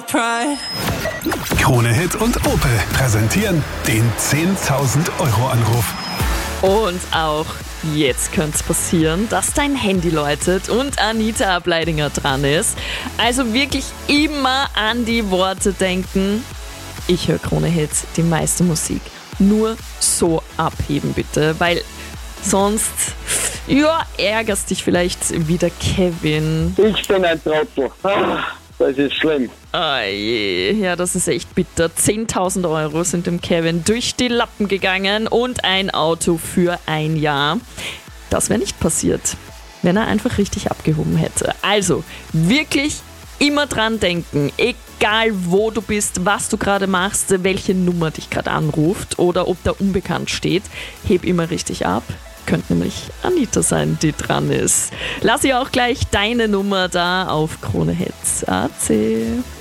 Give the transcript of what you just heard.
Krone Hit und Opel präsentieren den 10.000 Euro Anruf. Und auch jetzt könnte es passieren, dass dein Handy läutet und Anita Ableidinger dran ist. Also wirklich immer an die Worte denken. Ich höre Krone Hit, die meiste Musik. Nur so abheben bitte, weil sonst ärgerst dich vielleicht wieder Kevin. Ich bin ein Trottel. Das ist schlimm. Oh je, ja, das ist echt bitter. 10.000 Euro sind dem Kevin durch die Lappen gegangen und ein Auto für ein Jahr. Das wäre nicht passiert, wenn er einfach richtig abgehoben hätte. Also, wirklich immer dran denken, egal wo du bist, was du gerade machst, welche Nummer dich gerade anruft oder ob da unbekannt steht, heb immer richtig ab. Könnte nämlich Anita sein, die dran ist. Lass ihr auch gleich deine Nummer da auf Krone Hit.at.